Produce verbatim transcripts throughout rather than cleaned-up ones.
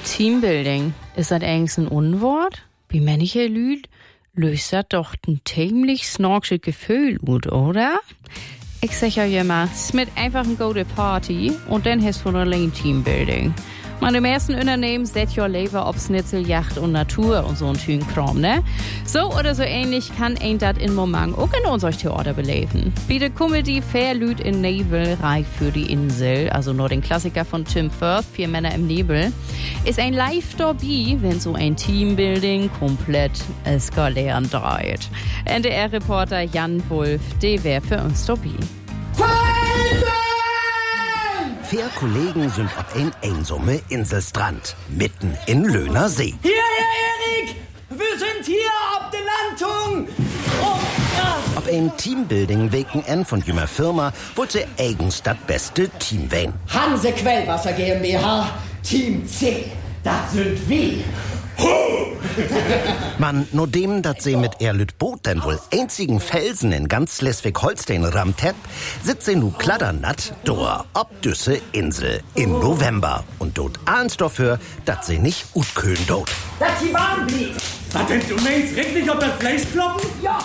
Teambuilding, ist das eigentlich ein Unwort? Wie manche Lüd löst das doch ein ziemlich snorksches Gefühl ut, oder? Ich sag euch immer, es ist einfach eine gute Party und dann hast du von allein Teambuilding. Man im ersten Unternehmen setzt ihr Leben auf Schnitzel, Yacht und Natur und so ein schönen Kram, ne? So oder so ähnlich kann ein dat in Moment auch in unser Theater beleben. Wie die Comedy Fairlüd in Nebel, Reich für die Insel, also nur den Klassiker von Tim Firth, Vier Männer im Nebel, ist ein Live-Derby, wenn so ein Teambuilding komplett eskalieren dreht. N D R-Reporter Jan Wulff, der wär für uns Derby. Vier Kollegen sind auf ein einsamer Inselstrand, mitten in Löhner See. Hier, hier, Erik! Wir sind hier auf der Landung! Oh, ja. Auf ein Teambuilding-Weken von jünger Firma wollte eigens das beste Team wählen. Hanse Quellwasser GmbH, Team C, das sind wir. Man, nur dem, dass sie mit Erlüt Boot denn wohl einzigen Felsen in ganz Schleswig-Holstein rammt hat, sitzt sie nu kladdernat dor ob düsse Insel im November. Und dort ahnst dafür, dass sie nicht utkühlen dort. Dass sie warm blieb. Was denn, du meinst richtig auf das Fleisch ploppen? Ja,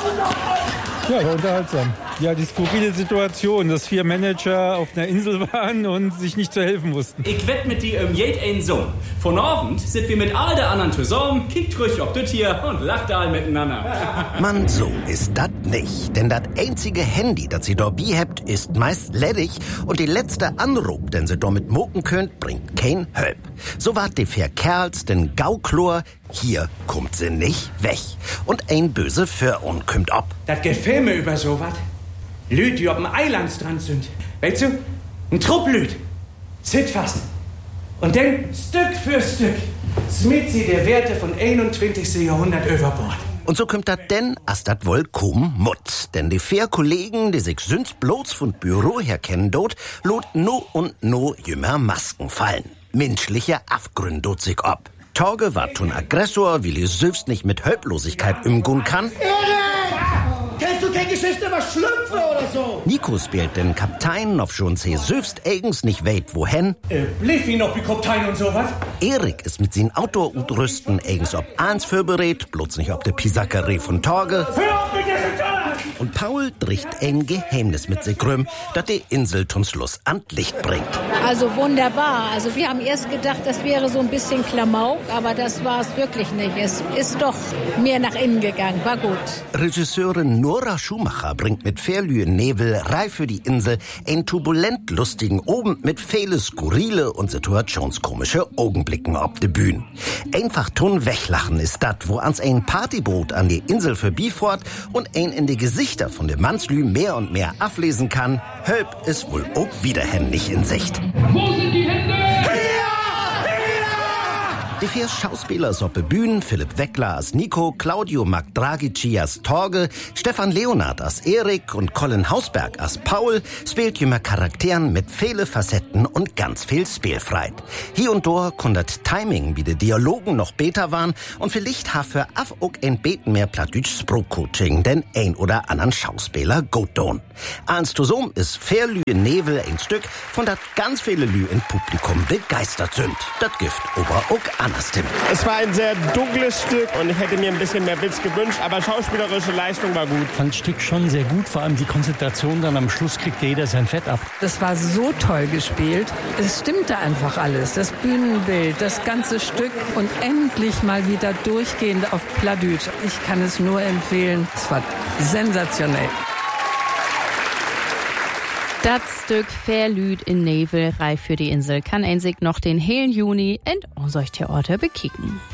Ja, war unterhaltsam. Ja, die skurrile Situation, dass vier Manager auf einer Insel waren und sich nicht zu helfen wussten. Ich wett mit die um jed ein so. Von Abend sind wir mit all der anderen zusammen, kickt ruhig auf das hier und lacht all miteinander. Mann, so ist das nicht. Denn das einzige Handy, das sie dabei habt, ist meist ledig und die letzte Anruf, den sie damit moken könnt, bringt kein Hölp. So wart die vier Kerls den Gauklor, hier kommt sie nicht weg. Und ein böse Föhrun kommt ab. Das gefällt mir über so was. Lüd, die auf dem Eilandstrand sind. Weißt du? Ein Trupp Lüd. Sit fast. Und dann, Stück für Stück, smiet sie der Werte von einundzwanzigsten Jahrhundert über Bord. Und so kommt dat denn, as dat wohl kum mut. Denn die vier Kollegen, die sich sünd bloß von Büro her kennen dort, lot no und no jümmer Masken fallen. Menschliche Afgründe dort sich ab. Torge war tun Aggressor, weil er selbst nicht mit Hölplosigkeit umgehen kann. kennst du keine Geschichte über Schlümpfe oder so? Nico spielt den Kaptein, auf schon sie selbst eigens nicht weht wohin. Äh, blieb ihn noch wie Kaptein und sowas? Erik ist mit seinen Auto und Rüsten eigens ob eins vorberät, bloß nicht ob der Pisackerie von Torge. Hör auf mit diesem Donner! Und Paul bricht ein Geheimnis mit sich rum, das die Insel zum Schluss an Licht bringt. Also wunderbar. Also wir haben erst gedacht, das wäre so ein bisschen Klamauk, aber das war es wirklich nicht. Es ist doch mehr nach innen gegangen. War gut. Regisseurin Nora Schumacher bringt mit Fairlühe Nebel reif für die Insel einen turbulent lustigen Oben mit viele skurrile und situationskomische Augenblicken auf die Bühne. Einfach tun weglachen ist dat, wo ans ein Partyboot an die Insel vorbeifährt und ein in die Gesichter von dem Mannslü mehr und mehr ablesen kann. Hölp ist wohl auch wieder händig in Sicht. Wo sind die Hände? Die vier Schauspieler auf der Bühne, Philipp Weckler als Nico, Claudio Magdragici als Torge, Stefan Leonard als Erik und Colin Hausberg als Paul, spielt jünger Charakteren mit viele Facetten und ganz viel Spielfreit. Hier und dort kann das Timing, wie die Dialogen noch besser waren und vielleicht hat für af auch ein Beten mehr Plattdeutsch Sprachcoaching, denn ein oder anderen Schauspieler gut tun. Eins zusammen ist Fairlühe Nebel ein Stück, von dat ganz viele Lü im Publikum begeistert sind. Das Gift aber auch anders. Es war ein sehr dunkles Stück und ich hätte mir ein bisschen mehr Witz gewünscht, aber schauspielerische Leistung war gut. Ich fand das Stück schon sehr gut, vor allem die Konzentration, dann am Schluss kriegt jeder sein Fett ab. Das war so toll gespielt, es stimmte einfach alles, das Bühnenbild, das ganze Stück und endlich mal wieder durchgehend auf Plattdeutsch. Ich kann es nur empfehlen, es war sensationell. Das Stück Fairlüd in Nebel reif für die Insel kann ein sich noch den hellen Juni in unser Theater bekicken.